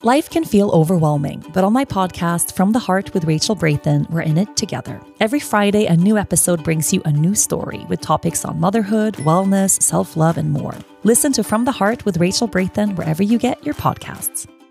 Life can feel overwhelming, but on my podcast, From the Heart with Rachel Brathen, we're in it together. Every Friday, a new episode brings you a new story with topics on motherhood, wellness, self-love, and more. Listen to From the Heart with Rachel Brathen wherever you get your podcasts.